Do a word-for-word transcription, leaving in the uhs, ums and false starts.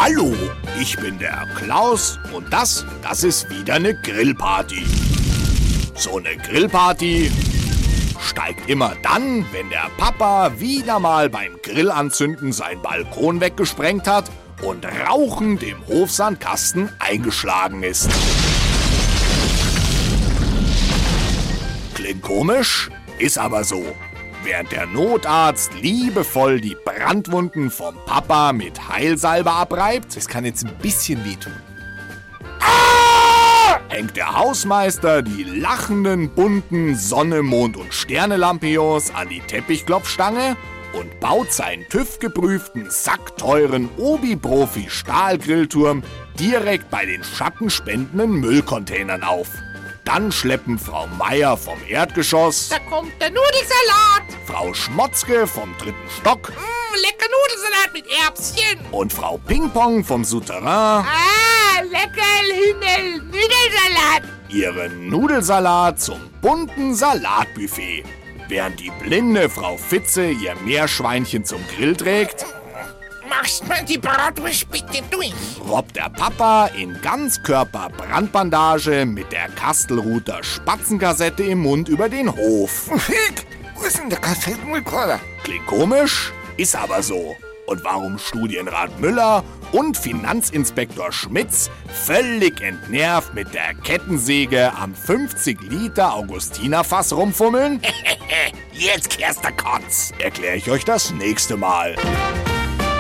Hallo, ich bin der Klaus und das, das ist wieder eine Grillparty. So eine Grillparty steigt immer dann, wenn der Papa wieder mal beim Grillanzünden seinen Balkon weggesprengt hat und rauchend im Hofsandkasten eingeschlagen ist. Klingt komisch, ist aber so. Während der Notarzt liebevoll die Brandwunden vom Papa mit Heilsalbe abreibt, Es kann jetzt ein bisschen wehtun. ah! hängt der Hausmeister die lachenden, bunten Sonne-, Mond- und Sterne-Lampions an die Teppichklopfstange und baut seinen TÜV-geprüften, sackteuren Obi-Profi-Stahlgrillturm direkt bei den schattenspendenden Müllcontainern auf. Dann schleppen Frau Meier vom Erdgeschoss, Da kommt der Nudelsalat. Frau Schmotzke vom dritten Stock Mm, lecker Nudelsalat mit Erbschen. und Frau Pingpong vom Souterrain Ah, lecker Himmel, Nudelsalat. ihren Nudelsalat zum bunten Salatbuffet. Während die blinde Frau Fitze ihr Meerschweinchen zum Grill trägt, Machst mal die Bratwurst bitte durch. robbt der Papa in Ganzkörper-Brandbandage mit der Kastelruther Spatzenkassette im Mund über den Hof. Wo ist denn der Kassettenrekorder? Klingt komisch, ist aber so. Und warum Studienrat Müller und Finanzinspektor Schmitz völlig entnervt mit der Kettensäge am fünfzig Liter Augustinerfass rumfummeln, Jetzt kehrst der Kotz. erkläre ich euch das nächste Mal.